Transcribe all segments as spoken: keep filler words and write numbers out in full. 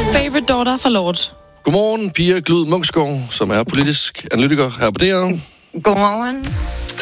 favorite daughter fra Lord. Godmorgen, Pia Glud Munksgaard, som er politisk analytiker her på D R. Godmorgen.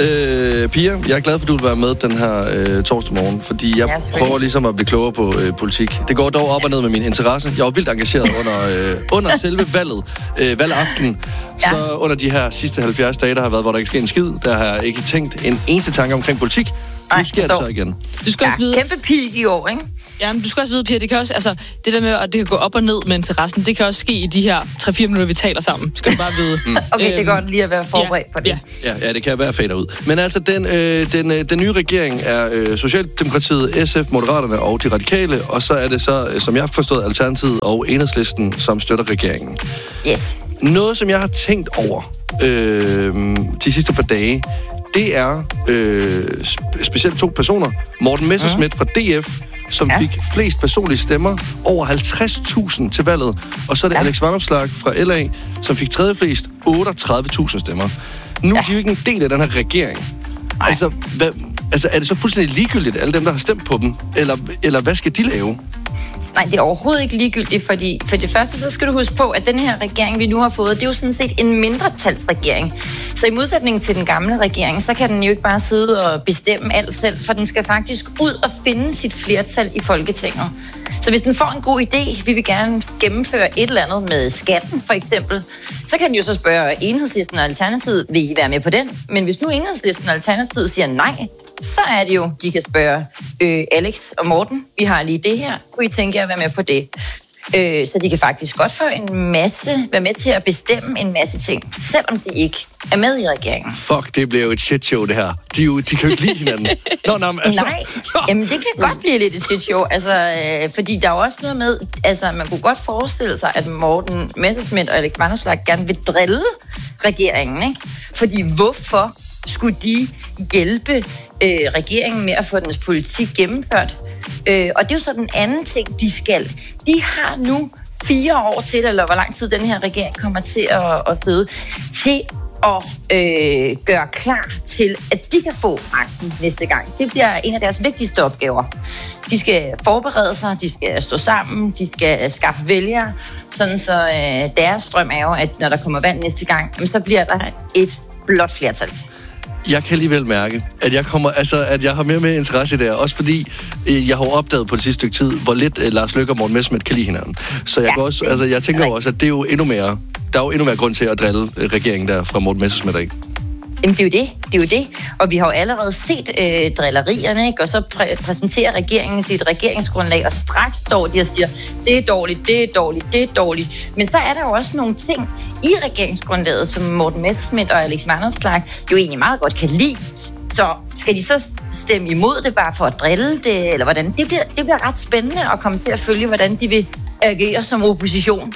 Øh, Pia, jeg er glad for, at du vil være med den her øh, torsdag morgen, fordi jeg ja, prøver ligesom at blive klogere på øh, politik. Det går dog op og ned med min interesse. Jeg var vildt engageret under, øh, under selve valget, øh, valgaftenen. Ja. Så under de her sidste halvfjerds dage, der har været, hvor der ikke sker en skid, der har jeg ikke tænkt en eneste tanke omkring politik. Nu sker det så igen. Du skal ja, også vide... kæmpe peak i år, ikke? Ja, men du skal også vide, Pia, det kan også, altså, det der med, at det kan gå op og ned med interessen, det kan også ske i de her tre fire minutter, vi taler sammen. Skal du bare vide. Mm. Okay, øhm, det er godt lige at være forberedt ja, på det. Ja. Ja, ja, det kan være fader ud. Men altså, den, øh, den, øh, den nye regering er øh, Socialdemokratiet, S F, Moderaterne og de Radikale, og så er det så, øh, som jeg har forstået, Alternativet og Enhedslisten, som støtter regeringen. Yes. Noget, som jeg har tænkt over øh, de sidste par dage, det er øh, spe- specielt to personer. Morten Messerschmidt fra D F, som ja. fik flest personlige stemmer, over halvtreds tusind til valget. Og så er det ja. Alex Vanopslagh fra L A, som fik tredje flest, otteogtredive tusind stemmer. Nu ja. er de jo ikke en del af den her regering. Altså, hvad, altså, er det så fuldstændig ligegyldigt, alle dem, der har stemt på dem? Eller, eller hvad skal de lave? Nej, det er overhovedet ikke ligegyldigt, fordi for det første, så skal du huske på, at den her regering, vi nu har fået, det er jo sådan set en mindretalsregering. Så i modsætning til den gamle regering, så kan den jo ikke bare sidde og bestemme alt selv, for den skal faktisk ud og finde sit flertal i Folketinget. Så hvis den får en god idé, vi vil gerne gennemføre et eller andet med skatten, for eksempel, så kan den jo så spørge Enhedslisten og Alternativet, vil I være med på den? Men hvis nu Enhedslisten og Alternativet siger nej, så er det jo, de kan spørge øh, Alex og Morten, vi har lige det her, kunne I tænke jer at være med på det? Øh, så de kan faktisk godt få en masse, være med til at bestemme en masse ting, selvom de ikke er med i regeringen. Fuck, det bliver jo et shit show, det her. De, jo, de kan jo ikke lide hinanden. Nå, nå, altså. Nej, jamen det kan godt blive lidt et shit show, altså, øh, fordi der er jo også noget med, altså man kunne godt forestille sig, at Morten Messerschmidt og Alex Vanopslagh gerne vil drille regeringen, ikke? Fordi hvorfor skulle de hjælpe øh, regeringen med at få dens politik gennemført? Øh, og det er jo så den anden ting, de skal. De har nu fire år til, eller hvor lang tid den her regering kommer til at, at sidde, til at øh, gøre klar til, at de kan få magten næste gang. Det bliver en af deres vigtigste opgaver. De skal forberede sig, de skal stå sammen, de skal skaffe vælgere, sådan så øh, deres drøm er jo, at når der kommer valg næste gang, jamen, så bliver der et blot flertal. Jeg kan alligevel mærke, at jeg kommer, altså, at jeg har mere og mere interesse i det her. Også fordi, øh, jeg har opdaget på det sidste stykke tid, hvor lidt øh, Lars Løkke og Morten Messerschmidt kan lide hinanden. Så jeg, ja. også, altså, jeg tænker jo også, at det er jo endnu mere, der er jo endnu mere grund til at drille øh, regeringen der fra Morten Messerschmidt, ikke? Jamen, det er jo det. Det er jo det. Og vi har jo allerede set øh, drillerierne, ikke? Og så præ- præsenterer regeringen sit regeringsgrundlag, og straks står de og siger, det er dårligt, det er dårligt, det er dårligt. Men så er der jo også nogle ting i regeringsgrundlaget, som Morten Messerschmidt og Alex Vanopslagh jo egentlig meget godt kan lide. Så skal de så stemme imod det bare for at drille det, eller hvordan? Det bliver, det bliver ret spændende at komme til at følge, hvordan de vil agere som opposition.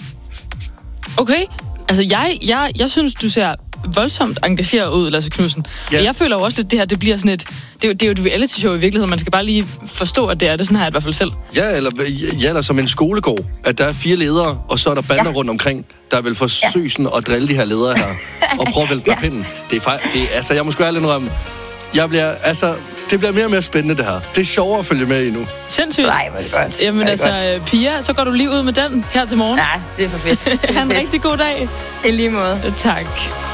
Okay, altså jeg, jeg, jeg synes, du ser voldsomt engageret ud, Lasse Knudsen. Ja. Og jeg føler jo også lidt, det her, det bliver sådan et... Det er jo, det er jo et reality-show i virkeligheden. Man skal bare lige forstå, at det er det. Sådan her i hvert fald selv. Ja, eller, ja, eller som en skolegård. At der er fire ledere, og så er der bander ja. rundt omkring, der vil forsøge sådan at drille de her ledere her. Og prøve at vælte ja. pinden. Det er faktisk... Det er, altså, jeg må sgu ærligt indrømme... Jeg bliver... Altså... Det bliver mere og mere spændende, det her. Det er sjovere at følge med i nu. Sindssygt. Nej, hvor er det godt. Jamen det altså, godt. Pia, så går du lige ud med den her til morgen. Ja, det er for fedt. Ha' en rigtig god dag. I lige måde. Tak.